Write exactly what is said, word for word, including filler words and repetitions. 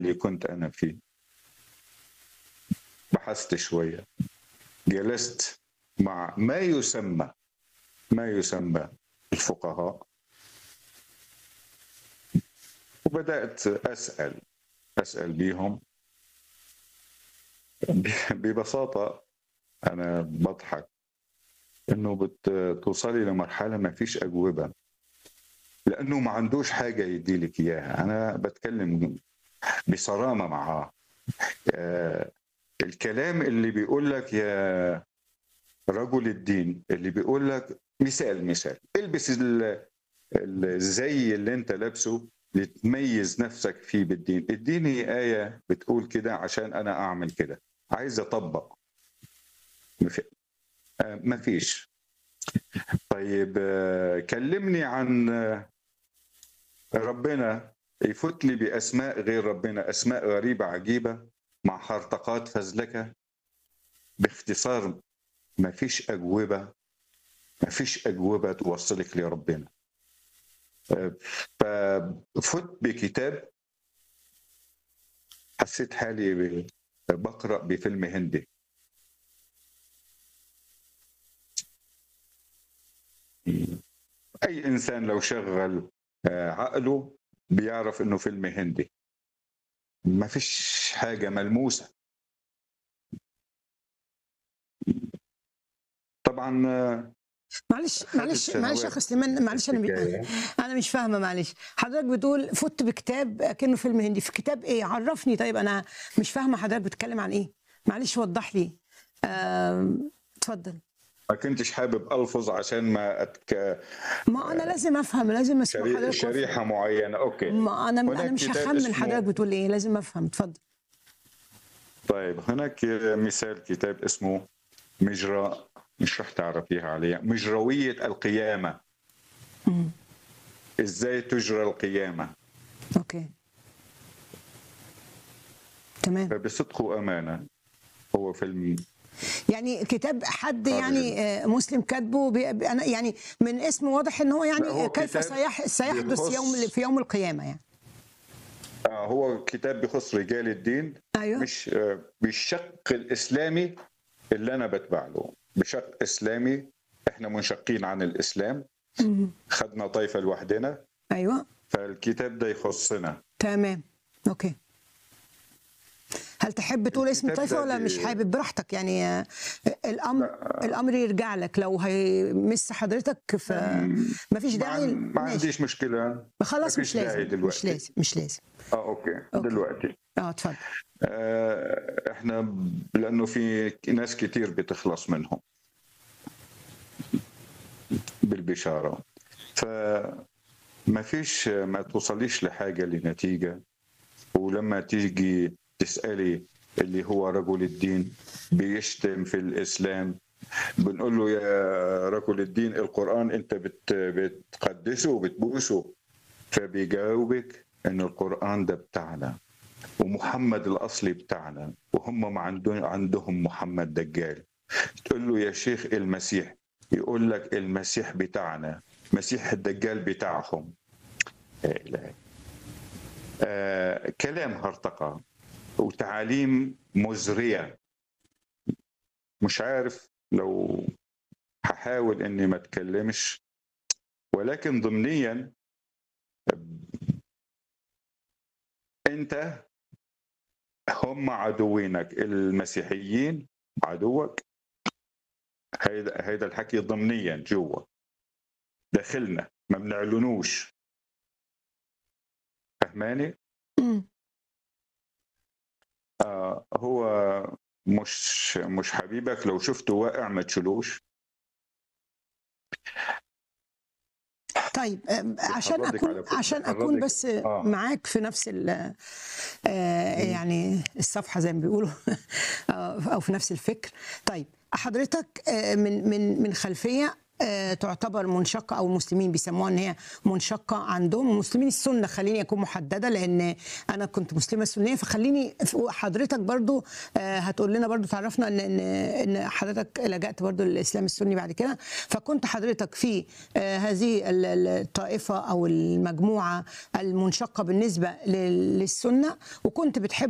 اللي كنت أنا فيه. بحثت شوية، جلست مع ما يسمى ما يسمى الفقهاء، وبدأت أسأل أسأل بيهم. ببساطة أنا بضحك إنه بتوصلي لمرحلة ما فيش أجوبة، لأنه ما عندوش حاجة يديلك إياها. أنا بتكلم بصرامة معاه. آه الكلام اللي بيقول لك يا رجل الدين، اللي بيقول لك مثال مثال البس ال- الزي اللي انت لابسه لتميز نفسك فيه بالدين. اديني آية بتقول كده عشان انا اعمل كده، عايز اطبق. مف- آه، مفيش. طيب آه، كلمني عن آه، ربنا، يفوت لي بأسماء غير ربنا، أسماء غريبة عجيبة مع خرطقات فزلكة. باختصار مفيش أجوبة، مفيش أجوبة توصلك لربنا. ففت بكتاب، حسيت حالي بقرأ بفيلم هندي. أي إنسان لو شغل عقله بيعرف إنه فيلم هندي، ما فيش حاجة ملموسة. طبعا معلش معلش معلش يا اخ سليمان، معلش انا الحكاية. انا مش فاهمه. معلش حضرتك بتقول فت بكتاب كأنه فيلم هندي، في كتاب ايه؟ عرفني. طيب انا مش فاهمه حضرتك بتتكلم عن ايه، معلش وضح لي. آم، اتفضل. ما كنتش حابب ألفظ عشان ما أتك... ما انا لازم افهم، لازم اسمع شري... حضرتك وافهم. شريحة معينة. أوكي. ما انا انا هناك مش كتاب هخمن حضرتك اسمه، بتقول ايه، لازم افهم. اتفضل. طيب هناك مثال كتاب اسمه مجرى، مش رح تعرفيها عليها، مجروية القيامة. مم. ازاي تجرى القيامة. اوكي تمام. فبصدق وأمانة هو فيلم يعني كتاب حد خارج ال- يعني آه، مسلم كاتبه، بي- بي- انا يعني من اسمه واضح ان هو لا، يعني هو كيف كتاب سيح سيحدث يوم بيخص في يوم القيامه يعني. آه، هو كتاب بيخص رجال الدين، ايوه. مش آه، بالشق الإسلامي اللي أنا بتبع له، بشق إسلامي. إحنا منشقين عن الإسلام، مم. خدنا طائفة لوحدنا، ايوه فالكتاب ده يخصنا. تمام. اوكي. هل تحب تقول اسم الكتاب الطائفه ده ولا مش بي... حابب؟ براحتك يعني. آه، الامر لا، الامر يرجع لك، لو هيمس حضرتك فمفيش ما, عن... داعي. ما ماشي عنديش مشكلة. ما خلاص، فيش مش داعي لازم مش دلوقتي. لازم مش لازم. اه اوكي اوكي. دلوقتي. اه اتفضل. آه، احنا لانه في ناس كتير بتخلص منهم بالبشاره، فما فيش، ما توصليش لحاجه لنتيجه. ولما تيجي تسالي اللي هو رجل الدين بيشتم في الاسلام، بنقول له يا رجل الدين القران انت بت بتقدسه وبتبوسه، فبيجاوبك ان القران ده بتاعنا ومحمد الأصلي بتاعنا، وهم ما عندهم عندهم محمد دجال. تقول له يا شيخ المسيح، يقول لك المسيح بتاعنا، مسيح الدجال بتاعهم. لا إله. آه كلام هرطقة وتعاليم مزرية. مش عارف لو هحاول اني ما اتكلمش، ولكن ضمنيا انت، هم عدوينك المسيحيين، عدوك. هيدا هيدا الحكي ضمنيا جوا داخلنا، ما بنعلنوش. فهماني؟ مم. آه هو مش مش حبيبك، لو شفته واقع ما تشيلوش. طيب آه، عشان بيحرضك اكون على ف- عشان اكون بيحرضك. بس اه معاك في نفس ال آه، يعني الصفحه زي ما بيقولوا آه، او في نفس الفكر. طيب حضرتك آه، من من من خلفيه آه، تعتبر منشقه، او المسلمين بيسموها ان هي منشقه عندهم. مسلمين السنه، خليني اكون محدده لان انا كنت مسلمه سنيه، فخليني حضرتك برضو آه، هتقول لنا برضو، تعرفنا ان ان ان حضرتك لجأت برضو للاسلام السني بعد كده. فكنت حضرتك في آه، هذه ال- ال- الطائفه او المجموعه المنشقه بالنسبه لل- للسنه، وكنت بتحب